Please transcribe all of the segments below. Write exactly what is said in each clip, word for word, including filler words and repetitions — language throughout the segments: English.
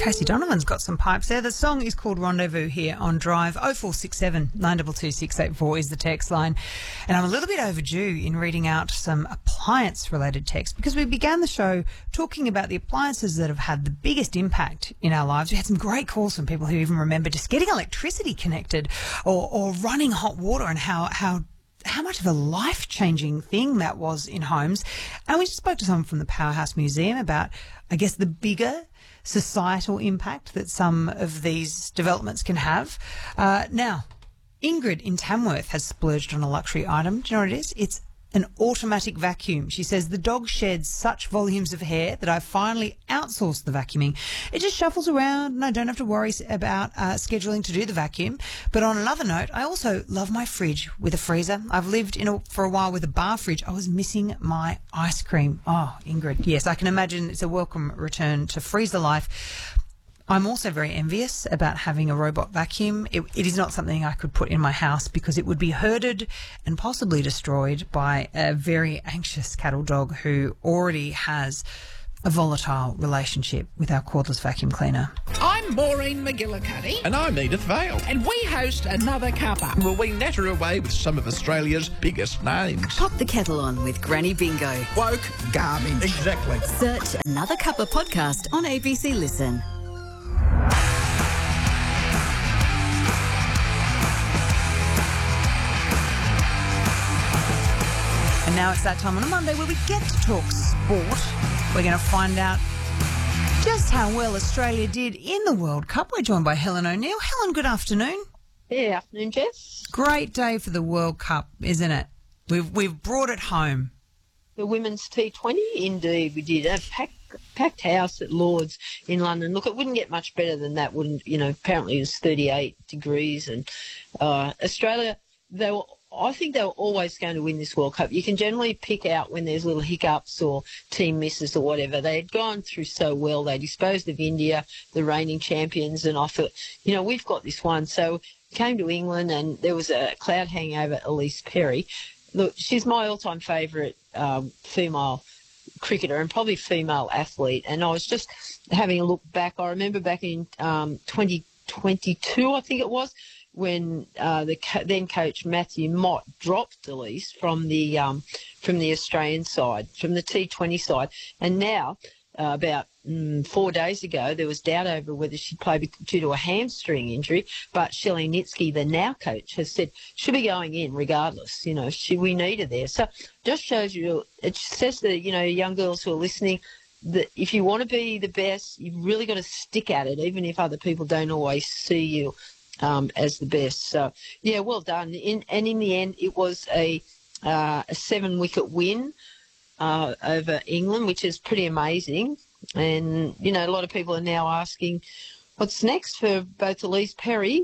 Casey Donovan's got some pipes there. The song is called Rendezvous here on Drive. oh four six seven, nine two two, six eight four is the text line. And I'm a little bit overdue in reading out some appliance-related text because we began the show talking about the appliances that have had the biggest impact in our lives. We had some great calls from people who even remember just getting electricity connected or, or running hot water and how, how how much of a life-changing thing that was in homes. And we just spoke to someone from the Powerhouse Museum about, I guess, the bigger societal impact that some of these developments can have. Uh, now, Ingrid in Tamworth has splurged on a luxury item. Do you know what it is? It's an automatic vacuum. She says, the dog sheds such volumes of hair that I've finally outsourced the vacuuming. It just shuffles around and I don't have to worry about uh, scheduling to do the vacuum. But on another note, I also love my fridge with a freezer. I've lived in a, for a while with a bar fridge. I was missing my ice cream. Oh, Ingrid, yes, I can imagine it's a welcome return to freezer life. I'm also very envious about having a robot vacuum. It, it is not something I could put in my house because it would be herded and possibly destroyed by a very anxious cattle dog who already has a volatile relationship with our cordless vacuum cleaner. I'm Maureen McGillicuddy. And I'm Edith Vale. And we host Another Cuppa. Well, we natter away with some of Australia's biggest names. Pop the kettle on with Granny Bingo. Woke garbage. Exactly. Search Another Cuppa podcast on A B C Listen. And now it's that time on a Monday where we get to talk sport. We're going to find out just how well Australia did in the World Cup. We're joined by Helen O'Neill. Helen, good afternoon. Yeah, afternoon, Jess. Great day for the World Cup, isn't it? We've we've brought it home. The women's T twenty, indeed, we did. A packed, packed house at Lord's in London. Look, it wouldn't get much better than that, wouldn't you? Know, apparently it was thirty-eight degrees, and uh, Australia, they were. I think they were always going to win this World Cup. You can generally pick out when there's little hiccups or team misses or whatever. They had gone through so well. They disposed of India, the reigning champions, and I thought, you know, we've got this one. So came to England and there was a cloud hanging over Elise Perry. Look, she's my all-time favourite um, female cricketer and probably female athlete. And I was just having a look back. I remember back in um, twenty twenty-two, I think it was, when uh, the co- then coach Matthew Mott dropped Elise from the um, from the Australian side, from the T twenty side, and now uh, about mm, four days ago there was doubt over whether she'd play due to a hamstring injury, but Shelley Nitsky, the now coach, has said she'll be going in regardless. You know, she we need her there. So just shows you, it says that, you know, young girls who are listening, that if you want to be the best, you've really got to stick at it, even if other people don't always see you Um, as the best. So, yeah, well done. In, and in the end, it was a, uh, a seven-wicket win uh, over England, which is pretty amazing. And, you know, a lot of people are now asking what's next for both Elise Perry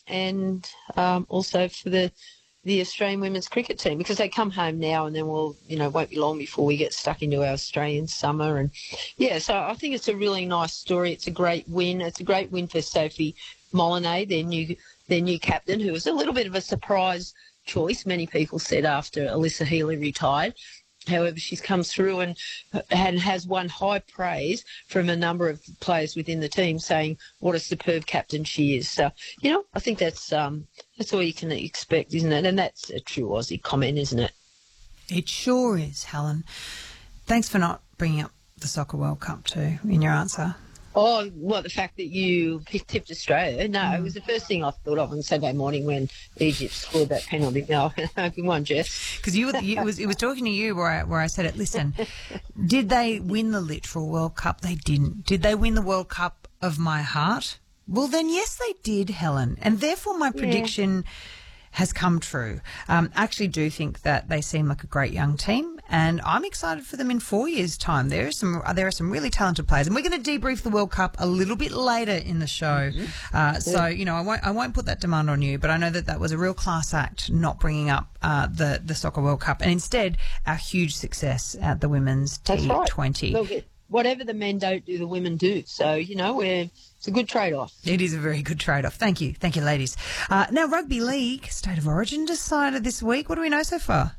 and um, also for the the Australian women's cricket team, because they come home now and then we'll, you know, won't be long before we get stuck into our Australian summer. And, yeah, so I think it's a really nice story. It's a great win. It's a great win for Sophie Molyneux, their new their new captain, who was a little bit of a surprise choice, many people said, after Alyssa Healy retired. However, she's come through and, and has won high praise from a number of players within the team, saying what a superb captain she is. So, you know, I think that's um, that's all you can expect, isn't it? And that's a true Aussie comment, isn't it? It sure is, Helen. Thanks for not bringing up the Soccer World Cup too in your answer. Oh, well, the fact that you tipped Australia. No, mm. It was the first thing I thought of on Saturday morning when Egypt scored that penalty. No, good one, Jess. Because you, you, it was it was talking to you where I, where I said it. Listen, did they win the literal World Cup? They didn't. Did they win the World Cup of my heart? Well, then, yes, they did, Helen. And therefore my prediction yeah. has come true. Um, I actually do think that they seem like a great young team, and I'm excited for them in four years' time. There are some there are some really talented players, and we're going to debrief the World Cup a little bit later in the show. Mm-hmm. Uh, so yeah. you know, I won't I won't put that demand on you, but I know that that was a real class act not bringing up uh, the the Soccer World Cup, and instead our huge success at the women's T twenty. Right. Look, whatever the men don't do, the women do. So you know we're. It's a good trade-off. It is a very good trade-off. Thank you. Thank you, ladies. Uh, now, Rugby League State of Origin decided this week. What do we know so far?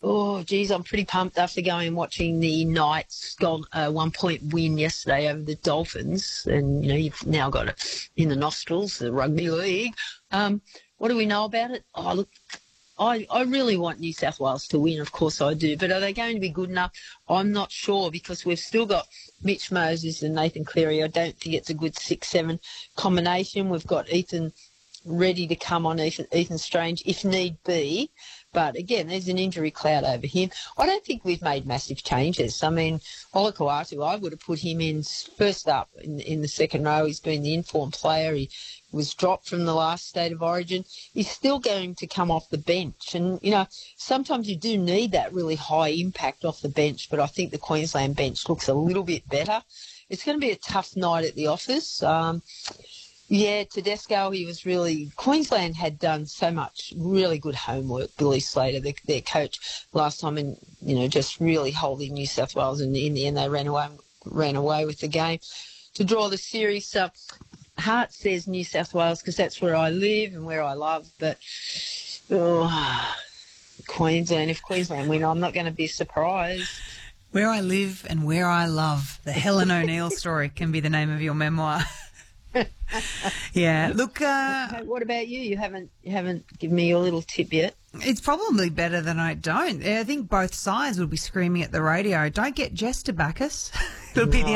Oh, geez, I'm pretty pumped after going and watching the Knights goal, uh, one-point win yesterday over the Dolphins. And, you know, you've now got it in the nostrils, the rugby league. Um, what do we know about it? Oh, look, I, I really want New South Wales to win, of course I do. But are they going to be good enough? I'm not sure, because we've still got Mitch Moses and Nathan Cleary. I don't think it's a good six seven combination. We've got Ethan ready to come on, Ethan, Ethan Strange, if need be. But again, there's an injury cloud over him. I don't think we've made massive changes. I mean, Olakau'atu, I would have put him in first up in, in the second row. He's been the informed player. He was dropped from the last State of Origin. He's still going to come off the bench. And, you know, sometimes you do need that really high impact off the bench, but I think the Queensland bench looks a little bit better. It's going to be a tough night at the office. Um, Yeah, Tedesco, he was really... Queensland had done so much really good homework, Billy Slater, their, their coach, last time, and, you know, just really holding New South Wales, and in the end they ran away ran away with the game to draw the series. So Hart says New South Wales because that's where I live and where I love, but oh, Queensland, if Queensland win, I'm not going to be surprised. Where I live and where I love. The Helen O'Neill story can be the name of your memoir. Yeah, look. Uh, Okay, what about you? You haven't you haven't given me your little tip yet. It's probably better than I don't. I think both sides will be screaming at the radio. Don't get Jess to back us. It'll be the